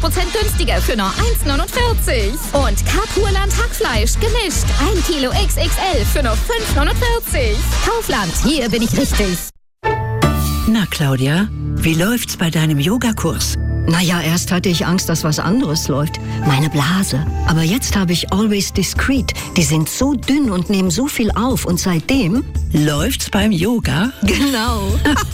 günstiger für nur 1,49. Und Carpurland Hackfleisch gemischt 1 Kilo XXL für nur 5,49. Kaufland, hier bin ich richtig. Na Claudia, wie läuft's bei deinem Yogakurs? Naja, erst hatte ich Angst, dass was anderes läuft. Meine Blase. Aber jetzt habe ich Always Discreet. Die sind so dünn und nehmen so viel auf. Und seitdem... Läuft's beim Yoga? Genau.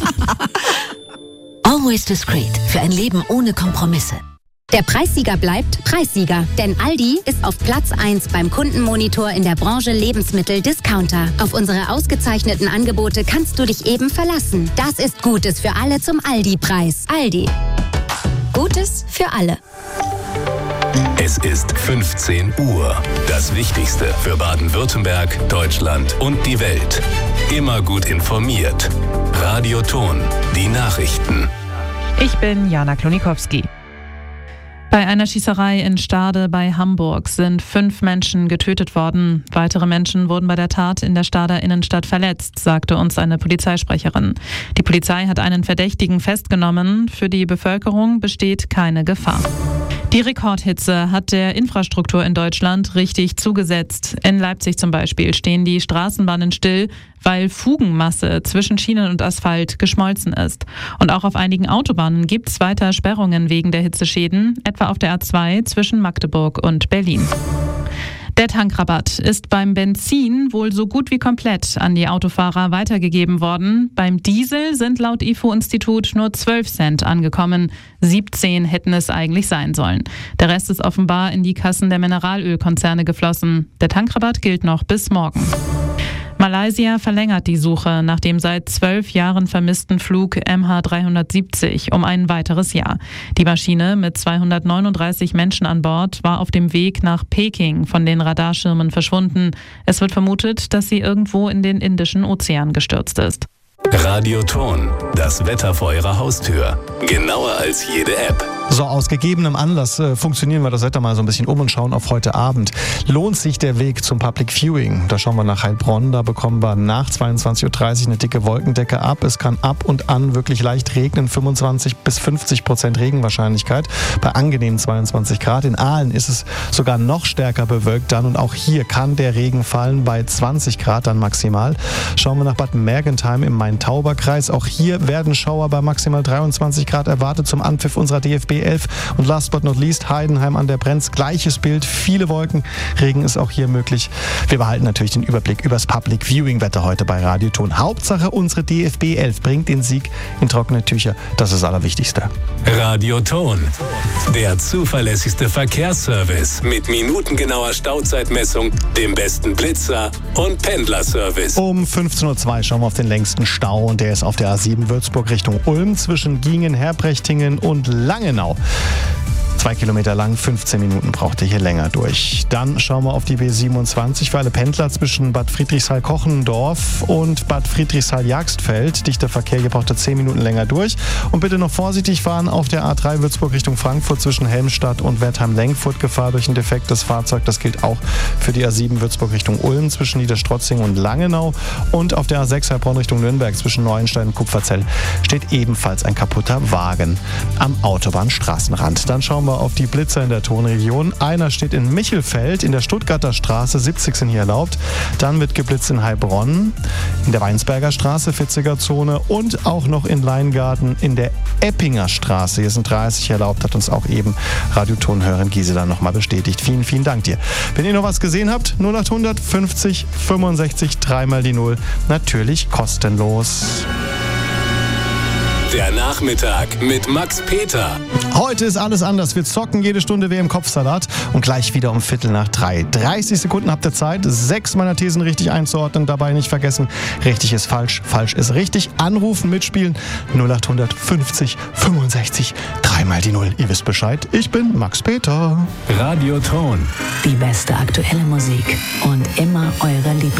Always Discreet. Für ein Leben ohne Kompromisse. Der Preissieger bleibt Preissieger, denn Aldi ist auf Platz 1 beim Kundenmonitor in der Branche Lebensmittel-Discounter. Auf unsere ausgezeichneten Angebote kannst du dich eben verlassen. Das ist Gutes für alle zum Aldi-Preis. Aldi. Gutes für alle. Es ist 15 Uhr. Das Wichtigste für Baden-Württemberg, Deutschland und die Welt. Immer gut informiert. Radio Ton, die Nachrichten. Ich bin Jana Klonikowski. Bei einer Schießerei in Stade bei Hamburg sind 5 Menschen getötet worden. Weitere Menschen wurden bei der Tat in der Stader Innenstadt verletzt, sagte uns eine Polizeisprecherin. Die Polizei hat einen Verdächtigen festgenommen. Für die Bevölkerung besteht keine Gefahr. Die Rekordhitze hat der Infrastruktur in Deutschland richtig zugesetzt. In Leipzig zum Beispiel stehen die Straßenbahnen still, weil Fugenmasse zwischen Schienen und Asphalt geschmolzen ist. Und auch auf einigen Autobahnen gibt es weiter Sperrungen wegen der Hitzeschäden, etwa auf der A2 zwischen Magdeburg und Berlin. Der Tankrabatt ist beim Benzin wohl so gut wie komplett an die Autofahrer weitergegeben worden. Beim Diesel sind laut IFO-Institut nur 12 Cent angekommen. 17 hätten es eigentlich sein sollen. Der Rest ist offenbar in die Kassen der Mineralölkonzerne geflossen. Der Tankrabatt gilt noch bis morgen. Malaysia verlängert die Suche nach dem seit 12 Jahren vermissten Flug MH370 um ein weiteres Jahr. Die Maschine mit 239 Menschen an Bord war auf dem Weg nach Peking von den Radarschirmen verschwunden. Es wird vermutet, dass sie irgendwo in den Indischen Ozean gestürzt ist. Radio Ton, das Wetter vor Ihrer Haustür. Genauer als jede App. So, aus gegebenem Anlass funktionieren wir das Wetter mal so ein bisschen um und schauen auf heute Abend. Lohnt sich der Weg zum Public Viewing? Da schauen wir nach Heilbronn, da bekommen wir nach 22.30 Uhr eine dicke Wolkendecke ab. Es kann ab und an wirklich leicht regnen, 25-50% Regenwahrscheinlichkeit bei angenehmen 22 Grad. In Aalen ist es sogar noch stärker bewölkt dann und auch hier kann der Regen fallen bei 20 Grad dann maximal. Schauen wir nach Bad Mergentheim im Main-Tauber-Kreis. Auch hier werden Schauer bei maximal 23 Grad erwartet zum Anpfiff unserer DFB 11. Und last but not least, Heidenheim an der Brenz. Gleiches Bild, viele Wolken. Regen ist auch hier möglich. Wir behalten natürlich den Überblick übers Public Viewing Wetter heute bei Radio Ton. Hauptsache, unsere DFB 11 bringt den Sieg in trockene Tücher. Das ist das Allerwichtigste. Radio Ton, der zuverlässigste Verkehrsservice mit minutengenauer Stauzeitmessung, dem besten Blitzer und Pendlerservice. Um 15.02 Uhr schauen wir auf den längsten Stau und der ist auf der A7 Würzburg Richtung Ulm zwischen Gingen, Herbrechtingen und Langenau. 2 Kilometer lang, 15 Minuten braucht ihr hier länger durch. Dann schauen wir auf die B27 für alle Pendler zwischen Bad Friedrichshall-Kochendorf und Bad Friedrichshall-Jagstfeld. Dichter Verkehr, hier braucht ihr 10 Minuten länger durch. Und bitte noch vorsichtig fahren auf der A3 Würzburg Richtung Frankfurt zwischen Helmstadt und Wertheim-Lenkfurt. Gefahr durch ein defektes Fahrzeug. Das gilt auch für die A7 Würzburg Richtung Ulm zwischen Niederstrotzing und Langenau. Und auf der A6 Heilbronn Richtung Nürnberg zwischen Neuenstein und Kupferzell steht ebenfalls ein kaputter Wagen am Autobahnstraßenrand. Dann schauen wir auf die Blitzer in der Tonregion. Einer steht in Michelfeld in der Stuttgarter Straße, 70 sind hier erlaubt. Dann wird geblitzt in Heilbronn, in der Weinsberger Straße, 40er Zone und auch noch in Leingarten in der Eppinger Straße. Hier sind 30 erlaubt, hat uns auch eben Radiotonhörerin Gisela nochmal bestätigt. Vielen, vielen Dank dir. Wenn ihr noch was gesehen habt, 0800 50 65 3 mal die 0. Natürlich kostenlos. Der Nachmittag mit Max Peter. Heute ist alles anders. Wir zocken jede Stunde WM Kopfsalat und gleich wieder um 2:15. 30 Sekunden habt ihr Zeit, 6 meiner Thesen richtig einzuordnen. Dabei nicht vergessen, richtig ist falsch, falsch ist richtig. Anrufen, mitspielen, 0800 50 65 3 mal die 0. Ihr wisst Bescheid, ich bin Max Peter. Radio Ton. Die beste aktuelle Musik und immer eure Lieblings